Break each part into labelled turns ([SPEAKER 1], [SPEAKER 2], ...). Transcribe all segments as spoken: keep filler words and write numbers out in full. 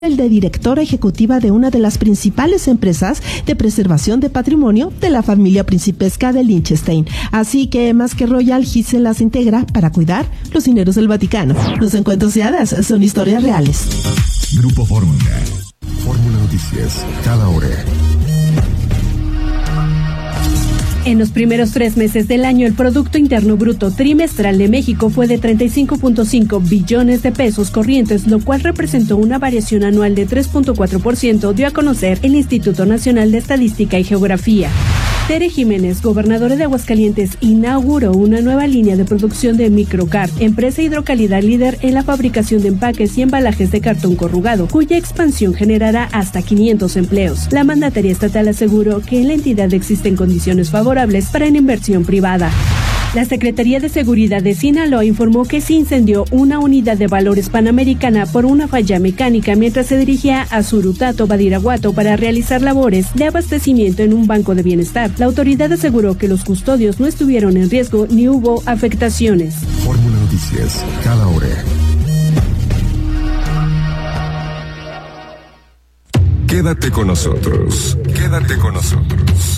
[SPEAKER 1] el de directora ejecutiva de una de las principales empresas de preservación de patrimonio de la familia principesca de Liechtenstein. Así que más que Royal, Giselle las integra para cuidar los dineros del Vaticano. Los encuentros de hadas son historias reales.
[SPEAKER 2] Grupo Fórmula. Fórmula Noticias, cada hora.
[SPEAKER 3] En los primeros tres meses del año, el Producto Interno Bruto trimestral de México fue de treinta y cinco punto cinco billones de pesos corrientes, lo cual representó una variación anual de tres punto cuatro por ciento, dio a conocer el Instituto Nacional de Estadística y Geografía. Tere Jiménez, gobernadora de Aguascalientes, inauguró una nueva línea de producción de Microcart, empresa hidrocalidad líder en la fabricación de empaques y embalajes de cartón corrugado, cuya expansión generará hasta quinientos empleos. La mandataria estatal aseguró que en la entidad existen condiciones favorables para la inversión privada. La Secretaría de Seguridad de Sinaloa informó que se incendió una unidad de valores panamericana por una falla mecánica mientras se dirigía a Surutato, Badiraguato, para realizar labores de abastecimiento en un banco de bienestar. La autoridad aseguró que los custodios no estuvieron en riesgo ni hubo afectaciones.
[SPEAKER 2] Fórmula Noticias, cada hora. Quédate con nosotros. Quédate con nosotros.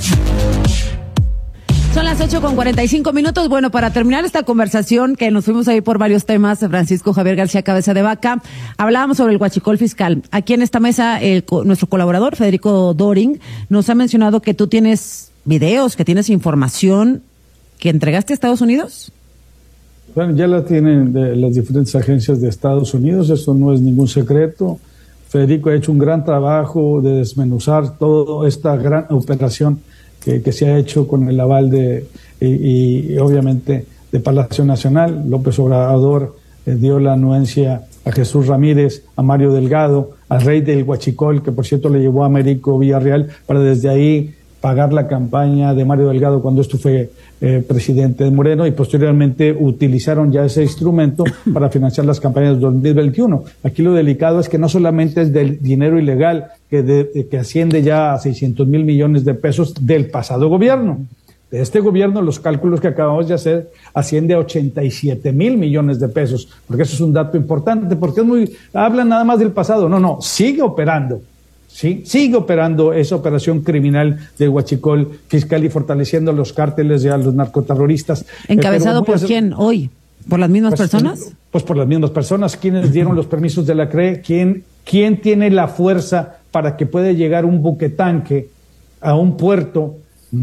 [SPEAKER 4] Son las ocho con cuarenta y cinco minutos. Bueno, para terminar esta conversación, que nos fuimos ahí por varios temas, Francisco Javier García Cabeza de Vaca, hablábamos sobre el huachicol fiscal. Aquí en esta mesa, el, nuestro colaborador, Federico Doring, nos ha mencionado que tú tienes videos, que tienes información que entregaste a Estados Unidos.
[SPEAKER 5] Bueno, ya la tienen de las diferentes agencias de Estados Unidos, eso no es ningún secreto. Federico ha hecho un gran trabajo de desmenuzar toda esta gran operación Que, que se ha hecho con el aval de, y, y obviamente de Palacio Nacional. López Obrador eh, dio la anuencia a Jesús Ramírez, a Mario Delgado, al rey del huachicol, que por cierto le llevó a Américo Villarreal para desde ahí pagar la campaña de Mario Delgado cuando esto fue eh, presidente de Moreno, y posteriormente utilizaron ya ese instrumento para financiar las campañas de dos mil veintiuno. Aquí lo delicado es que no solamente es del dinero ilegal que, de, que asciende ya a seiscientos mil millones de pesos del pasado gobierno. De este gobierno, los cálculos que acabamos de hacer asciende a ochenta y siete mil millones de pesos, porque eso es un dato importante, porque es muy, hablan nada más del pasado. No, no, sigue operando. Sí, sigue operando esa operación criminal del huachicol fiscal y fortaleciendo los cárteles y a los narcoterroristas.
[SPEAKER 4] ¿Encabezado eh, por hacer... quién hoy? ¿Por las mismas
[SPEAKER 5] pues,
[SPEAKER 4] personas?
[SPEAKER 5] Pues por las mismas personas. ¿Quiénes dieron los permisos de la C R E? ¿Quién, quién tiene la fuerza para que pueda llegar un buquetanque a un puerto,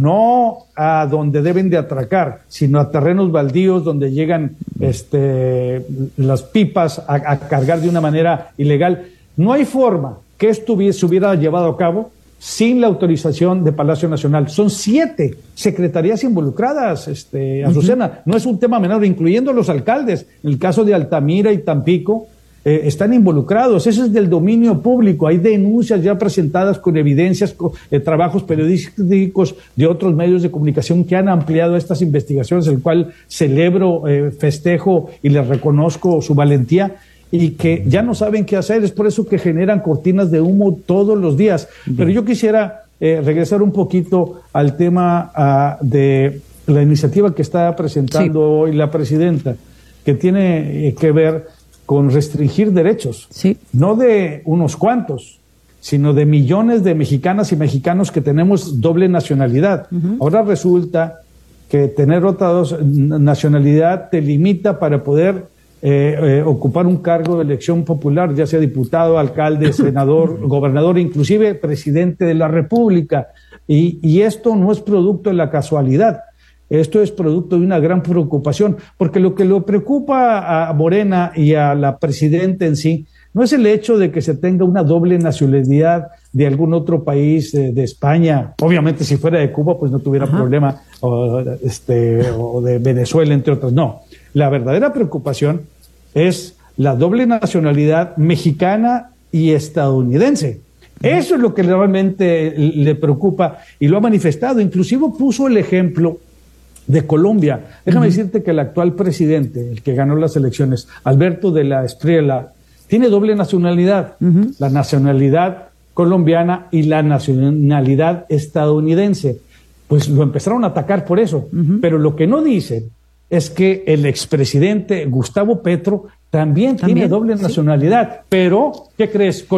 [SPEAKER 5] no a donde deben de atracar, sino a terrenos baldíos donde llegan este, las pipas a, a cargar de una manera ilegal? No hay forma que esto se hubiera llevado a cabo sin la autorización de Palacio Nacional. Son siete secretarías involucradas, este, Azucena. Uh-huh. No es un tema menor, incluyendo los alcaldes. En el caso de Altamira y Tampico, eh, están involucrados. Eso es del dominio público. Hay denuncias ya presentadas con evidencias, con, eh, trabajos periodísticos de otros medios de comunicación que han ampliado estas investigaciones, el cual celebro, eh, festejo y les reconozco su valentía, y que ya no saben qué hacer. Es por eso que generan cortinas de humo todos los días. Bien. Pero yo quisiera eh, regresar un poquito al tema uh, de la iniciativa que está presentando sí. hoy la presidenta, que tiene eh, que ver con restringir derechos, sí. no de unos cuantos, sino de millones de mexicanas y mexicanos que tenemos doble nacionalidad. Uh-huh. Ahora resulta que tener otra dos, nacionalidad te limita para poder Eh, eh, ocupar un cargo de elección popular, ya sea diputado, alcalde, senador, gobernador, inclusive presidente de la República. Y, y esto no es producto de la casualidad, esto es producto de una gran preocupación, porque lo que lo preocupa a Morena y a la presidenta en sí no es el hecho de que se tenga una doble nacionalidad de algún otro país, de, de España. Obviamente si fuera de Cuba pues no tuviera Ajá. problema, o, este, o de Venezuela, entre otros. No, la verdadera preocupación es la doble nacionalidad mexicana y estadounidense. Eso es lo que realmente le preocupa y lo ha manifestado. Inclusive puso el ejemplo de Colombia. Déjame uh-huh. decirte que el actual presidente, el que ganó las elecciones, Alberto de la Espriella, tiene doble nacionalidad, uh-huh. la nacionalidad colombiana y la nacionalidad estadounidense. Pues lo empezaron a atacar por eso. Uh-huh. Pero lo que no dicen es que el expresidente Gustavo Petro también,
[SPEAKER 4] ¿También?
[SPEAKER 5] tiene doble
[SPEAKER 4] Sí.
[SPEAKER 5] nacionalidad, pero, ¿qué crees?